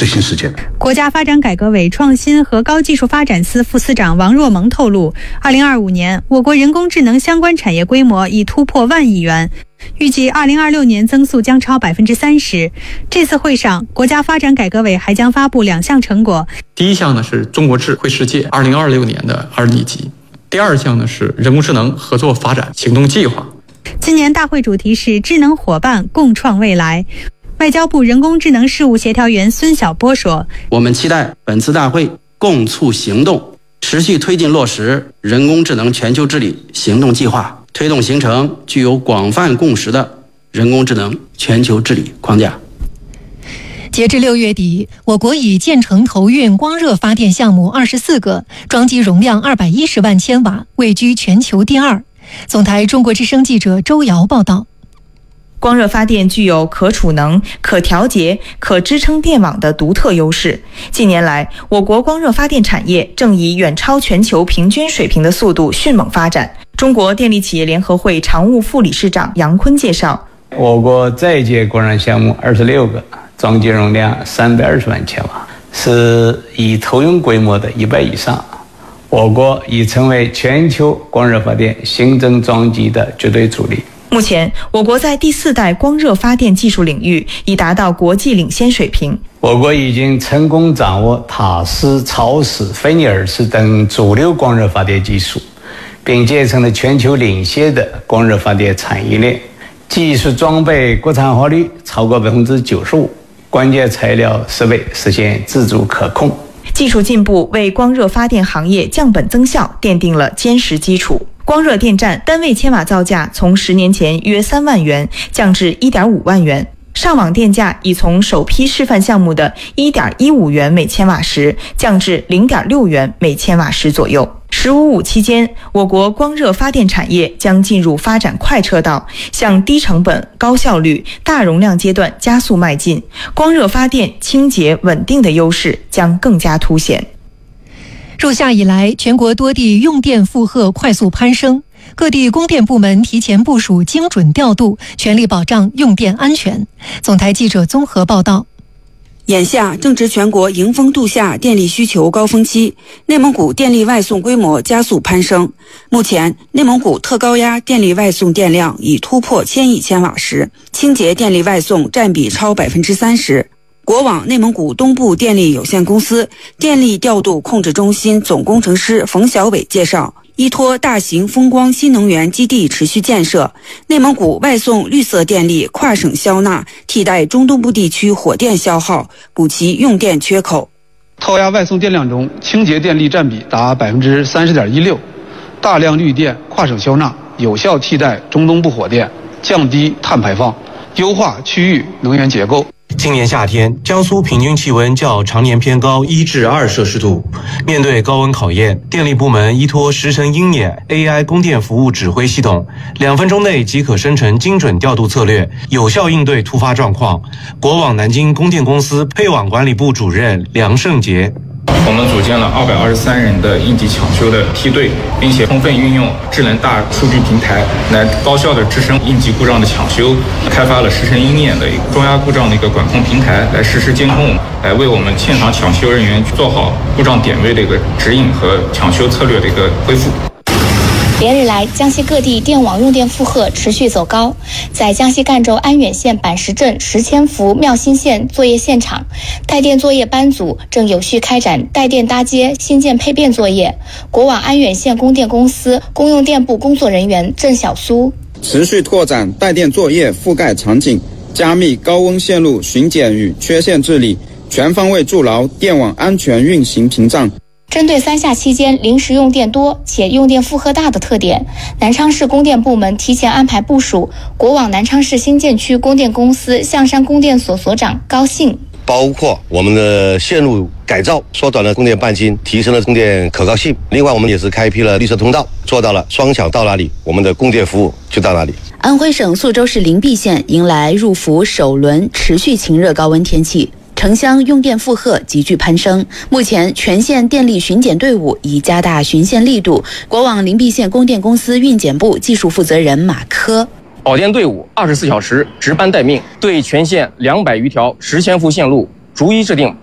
最新事件。 国家发展改革委创新和高技术发展司副司长王若萌透露，2025年我国人工智能相关产业规模已突破1万亿元，预计2026年增速将超30%。这次会上，国家发展改革委还将发布2项成果。 第一项呢是中国智慧世界2026年的2等级，第二项呢是人工智能合作发展行动计划。 今年大会主题是智能伙伴共创未来。外交部人工智能事务协调员孙晓波说， 我们期待本次大会共促行动，持续推进落实人工智能全球治理行动计划，推动形成具有广泛共识的人工智能全球治理框架。 截至6月底，我国已建成投运光热发电项目24个，装机容量210万千瓦，位居全球第2。总台中国之声记者周瑶报道。 光热发电具有可储能、可调节、可支撑电网的独特优势。近年来，我国光热发电产业正以远超全球平均水平的速度迅猛发展。中国电力企业联合会常务副理事长杨坤介绍， 我国在建光热项目26个，装机容量320万千瓦，是已投用规模的100以上。我国已成为全球光热发电新增装机的绝对主力。 目前，我国在第4代光热发电技术领域已达到国际领先水平。 我国已经成功掌握塔斯、曹氏、菲涅尔斯等主流光热发电技术，并建成了全球领先的光热发电产业链，技术装备国产化率超过95%，关键材料设备实现自主可控。 技术进步为光热发电行业降本增效奠定了坚实基础。光热电站单位千瓦造价从10年前约3万元降至1.5万元，上网电价已从首批示范项目的1.15元每千瓦时降至0.6元每千瓦时左右。“15+5”期间，我国光热发电产业将进入发展快车道，向低成本、高效率、大容量阶段加速迈进。光热发电清洁稳定的优势将更加凸显。 入夏以来，全国多地用电负荷快速攀升，各地供电部门提前部署、精准调度，全力保障用电安全。总台记者综合报道。 眼下正值全国迎峰度夏电力需求高峰期，内蒙古电力外送规模加速攀升。目前，内蒙古特高压电力外送电量已突破1000亿千瓦时，清洁电力外送占比超30%。国网内蒙古东部电力有限公司电力调度控制中心总工程师冯小伟介绍，依托大型风光新能源基地持续建设，内蒙古外送绿色电力跨省消纳，替代中东部地区火电消耗，补齐用电缺口。 特高压外送电量中，清洁电力占比达30.16%，大量绿电跨省消纳，有效替代中东部火电，降低碳排放，优化区域能源结构。 今年夏天，江苏平均气温较常年偏高1至2摄氏度。面对高温考验，电力部门依托时程鹰眼 AI 供电服务指挥系统，2分钟内即可生成精准调度策略，有效应对突发状况。国网南京供电公司配网管理部主任梁胜杰。 我们组建了223人的应急抢修的梯队，并且充分运用智能大数据平台来高效的支撑应急故障的抢修，开发了时程鹰眼的中压故障的一个管控平台，来实时监控，来为我们现场抢修人员做好故障点位的一个指引和抢修策略的一个恢复。 连日来，江西各地电网用电负荷持续走高。在江西赣州安远县板石镇石千福妙新县作业现场，带电作业班组正有序开展带电搭接、新建配变作业。国网安远县供电公司公用电部工作人员郑小苏： 持续拓展带电作业覆盖场景，加密高温线路巡检与缺陷治理，全方位筑牢电网安全运行屏障。 针对3夏期间临时用电多且用电负荷大的特点，南昌市供电部门提前安排部署。国网南昌市新建区供电公司象山供电所所长高兴： 包括我们的线路改造，缩短了供电半径，提升了供电可靠性。另外，我们也是开辟了绿色通道，做到了双抢到哪里，我们的供电服务就到哪里。 安徽省宿州市灵璧县迎来入伏首轮持续晴热高温天气。城乡用电负荷急剧攀升，目前全县电力巡检队伍已加大巡线力度。国网灵璧县供电公司运检部技术负责人马科： 保电队伍24小时值班待命，对全县200余条石千福线路逐一制定